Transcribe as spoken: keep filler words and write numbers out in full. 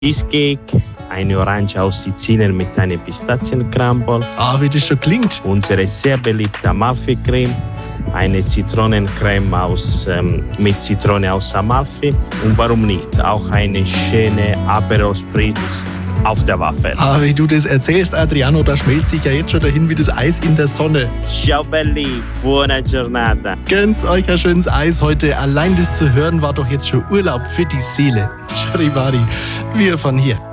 Cheesecake, eine Orange aus Sizilien mit einem Pistaziencrumble. Ah, wie das schon klingt. Unsere sehr beliebte Amalfi-Creme, eine Zitronencreme aus, ähm, mit Zitrone aus Amalfi und warum nicht, auch eine schöne Aperol Spritz auf der Waffel. Ah, wie du das erzählst, Adriano, da schmilzt sich ja jetzt schon dahin wie das Eis in der Sonne. Ciao belli, buona giornata. Gönnt euch ein schönes Eis heute. Allein das zu hören war doch jetzt schon Urlaub für die Seele. Charivari, wir von hier.